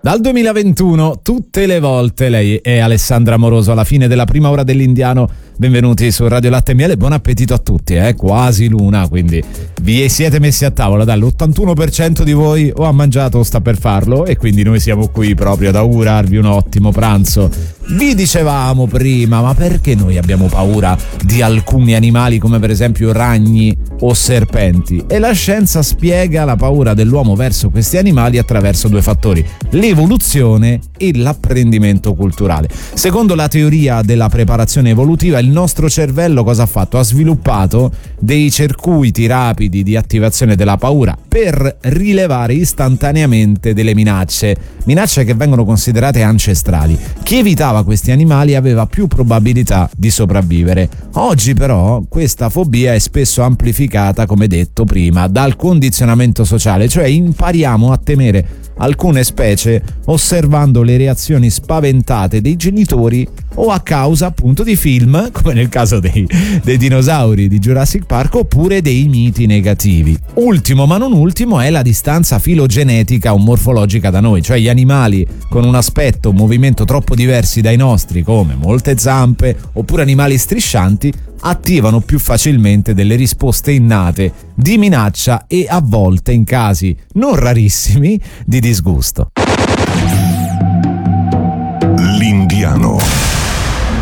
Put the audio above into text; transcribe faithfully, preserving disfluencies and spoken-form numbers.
Dal duemilaventuno, tutte le volte, lei è Alessandra Moroso, alla fine della prima ora dell'Indiano. Benvenuti su Radio Latte e Miele, buon appetito a tutti, eh? Quasi l'una, quindi vi siete messi a tavola, dai, l'ottantuno per cento di voi o ha mangiato o sta per farlo, e quindi noi siamo qui proprio ad augurarvi un ottimo pranzo. Vi dicevamo prima, ma perché noi abbiamo paura di alcuni animali come per esempio ragni o serpenti? E la scienza spiega la paura dell'uomo verso questi animali attraverso due fattori: l'evoluzione e l'apprendimento culturale. Secondo la teoria della preparazione evolutiva, il nostro cervello cosa ha fatto? Ha sviluppato dei circuiti rapidi di attivazione della paura per rilevare istantaneamente delle minacce, minacce che vengono considerate ancestrali. Chi evitava questi animali aveva più probabilità di sopravvivere. Oggi però questa fobia è spesso amplificata, come detto prima, dal condizionamento sociale, cioè impariamo a temere alcune specie osservando le reazioni spaventate dei genitori o a causa appunto di film, come nel caso dei, dei dinosauri di Jurassic Park, oppure dei miti negativi. Ultimo ma non ultimo è la distanza filogenetica o morfologica da noi, cioè gli animali con un aspetto, un movimento troppo diversi dai nostri, come molte zampe oppure animali striscianti, attivano più facilmente delle risposte innate di minaccia e a volte, in casi non rarissimi, di disgusto. L'Indiano.